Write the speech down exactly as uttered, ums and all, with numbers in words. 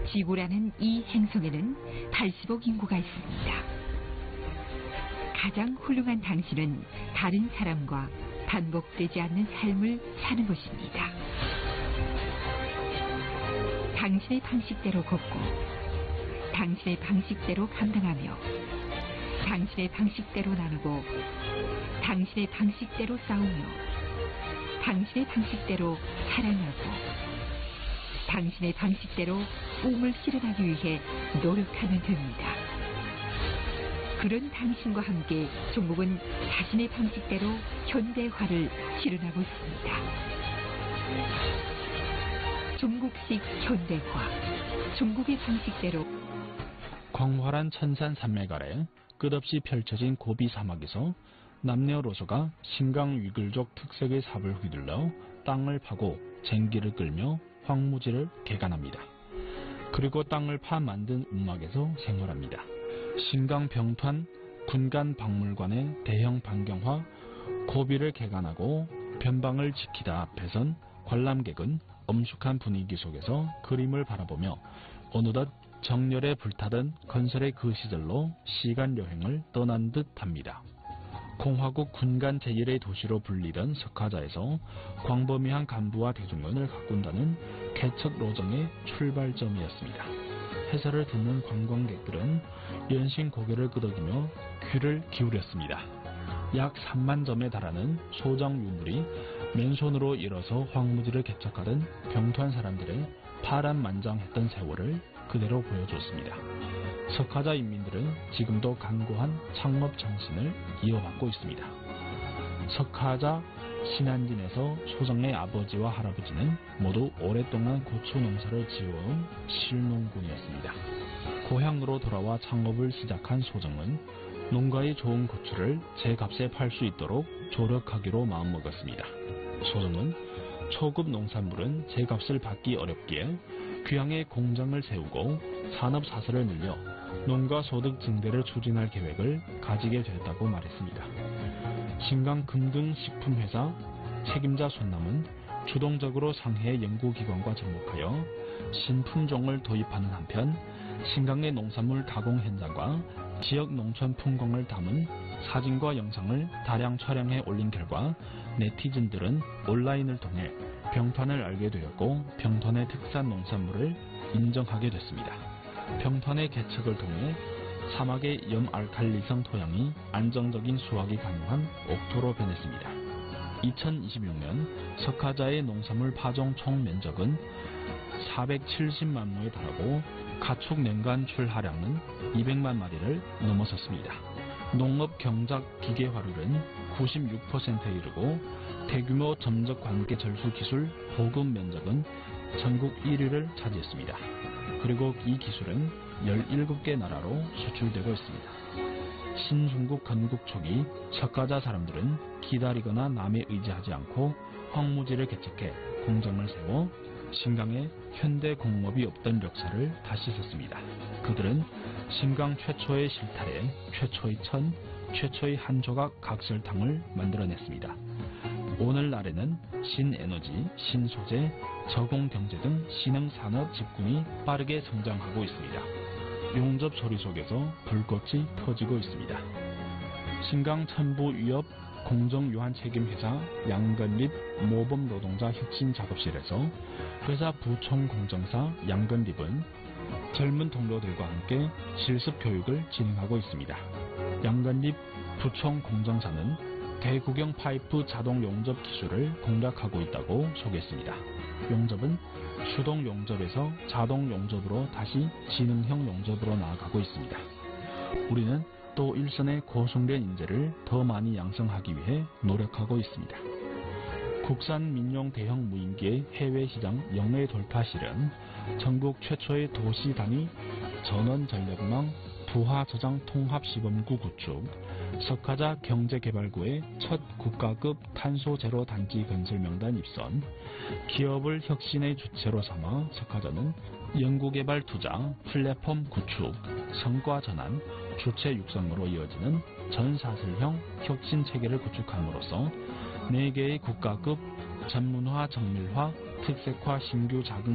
지구라는 이 행성에는 팔십억 인구가 있습니다. 가장 훌륭한 당신은 다른 사람과 반복되지 않는 삶을 사는 것입니다. 당신의 방식대로 걷고 당신의 방식대로 감당하며 당신의 방식대로 나누고 당신의 방식대로 싸우며 당신의 방식대로 사랑하고 당신의 방식대로 꿈을 실현하기 위해 노력하면 됩니다. 그런 당신과 함께 중국은 자신의 방식대로 현대화를 실현하고 있습니다. 중국식 현대화, 중국의 방식대로. 광활한 천산 산맥 아래 끝없이 펼쳐진 고비 사막에서 남녀노소가 신강 위글족 특색의 삽을 휘둘러 땅을 파고 쟁기를 끌며 황무지를 개간합니다. 그리고 땅을 파 만든 움막에서 생활합니다. 신강 병탄 군간 박물관의 대형 반경화 고비를 개간하고 변방을 지키다 앞에선 관람객은 엄숙한 분위기 속에서 그림을 바라보며 어느덧 정열에 불타던 건설의 그 시절로 시간 여행을 떠난 듯합니다. 공화국 군간 제일의 도시로 불리던 석하자에서 광범위한 간부와 대중문을 가꾼다는 개척 로정의 출발점이었습니다. 해설을 듣는 관광객들은 연신 고개를 끄덕이며 귀를 기울였습니다. 약 삼만 점에 달하는 소정 유물이 맨손으로 일어서 황무지를 개척하던 병투한 사람들의 파란만장했던 세월을 그대로 보여줬습니다. 석하자 인민들은 지금도 간고한 창업 정신을 이어받고 있습니다. 석하자 신안진에서 소정의 아버지와 할아버지는 모두 오랫동안 고추 농사를 지어온 실농군이었습니다. 고향으로 돌아와 창업을 시작한 소정은 농가의 좋은 고추를 제값에 팔 수 있도록 조력하기로 마음먹었습니다. 소정은 초급 농산물은 제값을 받기 어렵기에 귀향에 공장을 세우고 산업사설을 늘려 농가 소득 증대를 추진할 계획을 가지게 됐다고 말했습니다. 신강 금등식품회사 책임자 손남은 주동적으로 상해 연구기관과 접목하여 신품종을 도입하는 한편 신강의 농산물 가공 현장과 지역 농촌 풍광을 담은 사진과 영상을 다량 촬영해 올린 결과 네티즌들은 온라인을 통해 병탄을 알게 되었고 병탄의 특산 농산물을 인정하게 됐습니다. 병탄의 개척을 통해 사막의 염알칼리성 토양이 안정적인 수확이 가능한 옥토로 변했습니다. 이천이십육 년 석하자의 농산물 파종 총 면적은 사백칠십만 무에 달하고 가축年간 출하량은 이백만 마리를 넘어섰습니다. 농업 경작 기계화율은 구십육 퍼센트에 이르고 대규모 점적 관계 절수 기술 보급 면적은 전국 일 위를 차지했습니다. 그리고 이 기술은 열일곱 개 나라로 수출되고 있습니다. 신중국 건국 초기 석가자 사람들은 기다리거나 남에 의지하지 않고 황무지를 개척해 공장을 세워 신강에 현대 공업이 없던 역사를 다시 썼습니다. 그들은 신강 최초의 실타래, 최초의 천, 최초의 한 조각 각설탕을 만들어냈습니다. 오늘날에는 신에너지, 신소재, 저공경제 등 신흥산업 집군이 빠르게 성장하고 있습니다. 용접 소리 속에서 불꽃이 터지고 있습니다. 신강 천부위업 공정유한책임회사 양건립 모범노동자 혁신작업실에서 회사 부총공정사 양건립은 젊은 동료들과 함께 실습교육을 진행하고 있습니다. 양건립 부총공정사는 대구경 파이프 자동 용접 기술을 공략하고 있다고 소개했습니다. 용접은 수동 용접에서 자동 용접으로 다시 지능형 용접으로 나아가고 있습니다. 우리는 또 일선의 고성된 인재를 더 많이 양성하기 위해 노력하고 있습니다. 국산 민용 대형 무인기의 해외 시장 영내 돌파 실현, 전국 최초의 도시 단위 전원 전력망 부하 저장 통합 시범구 구축, 석하자 경제개발구의 첫 국가급 탄소 제로 단지 건설 명단 입선, 기업을 혁신의 주체로 삼아 석하자는 연구개발 투자, 플랫폼 구축, 성과 전환, 주체 육성으로 이어지는 전사슬형 혁신 체계를 구축함으로써 네 개의 국가급 전문화 정밀화 특색화 신규 자금